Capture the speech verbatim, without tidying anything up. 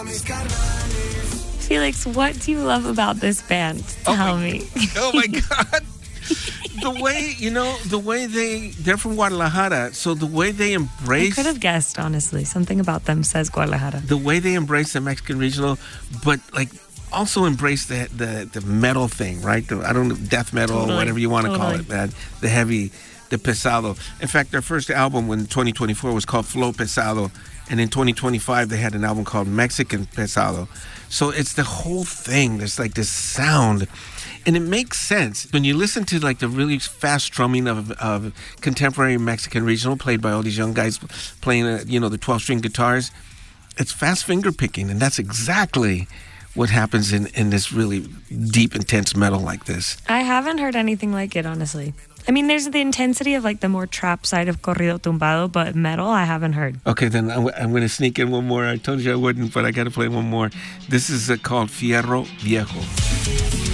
Felix, what do you love about this band? Tell oh my, me. Oh my God. The way, you know, the way they, they're from Guadalajara, so the way they embrace... I could have guessed, honestly. Something about them says Guadalajara. The way they embrace the Mexican regional, but like also embrace the the, the metal thing, right? The, I don't know, death metal, Totally. or whatever you want to Totally. call it, man. The heavy, the pesado. In fact, their first album in twenty twenty-four was called Flow Pesado. And in twenty twenty-five, they had an album called Mexican Pesado. So it's the whole thing. There's like this sound. And it makes sense when you listen to like the really fast strumming of, of contemporary Mexican regional played by all these young guys playing, uh, you know, the twelve-string guitars. It's fast finger picking, and that's exactly what happens in, in this really deep, intense metal like this. I haven't heard anything like it, honestly. I mean, there's the intensity of like the more trap side of Corrido Tumbado, but metal I haven't heard. Okay, then I'm, I'm going to sneak in one more. I told you I wouldn't, but I got to play one more. This is uh, called Fierro Viejo.